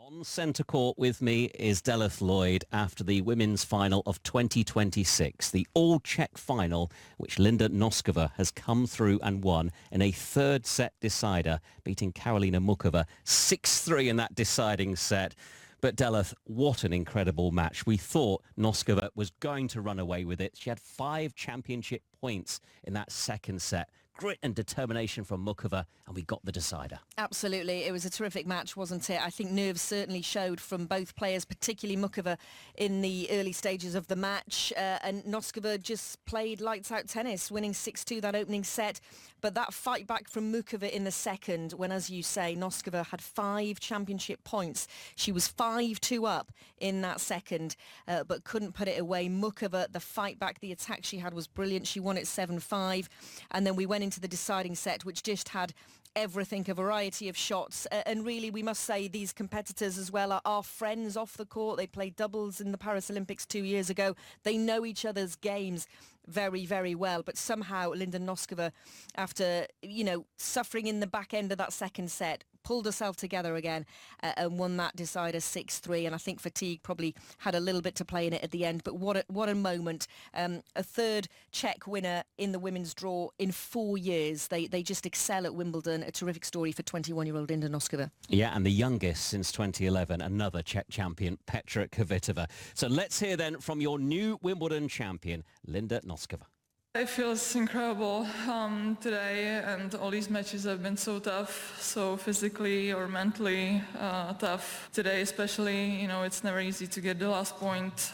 On centre court with me is Delith Lloyd after the women's final of 2026, the all-Czech final, which Linda Noskova has come through and won in a third set decider, beating Karolina Muchova 6-3 in that deciding set. But Delith, what an incredible match. We thought Noskova was going to run away with it. She had 5 championship points in that second set. Grit and determination from Muchova, and we got the decider. Absolutely. It was a terrific match, wasn't it? I think nerves certainly showed from both players, particularly Muchova in the early stages of the match. And Noskova just played lights-out tennis, winning 6-2 that opening set. But that fight back from Muchova in the second, when, as you say, Noskova had 5 championship points. She was 5-2 up in that second, but couldn't put it away. Muchova, the fight back, the attack she had was brilliant. She won it 7-5. And then we went into the deciding set, which just had everything, a variety of shots. And really, we must say these competitors as well are our friends off the court. They played doubles in the Paris Olympics 2 years ago. They know each other's games very, very well. But somehow Linda Noskova, after, suffering in the back end of that second set, pulled herself together again and won that decider 6-3. And I think fatigue probably had a little bit to play in it at the end. But what a moment. A third Czech winner in the women's draw in 4 years. They just excel at Wimbledon. A terrific story for 21-year-old Linda Noskova. Yeah, and the youngest since 2011, another Czech champion, Petra Kvitova. So let's hear then from your new Wimbledon champion, Linda Noskova. It feels incredible today, and all these matches have been so tough, so physically or mentally tough. Today especially, it's never easy to get the last point.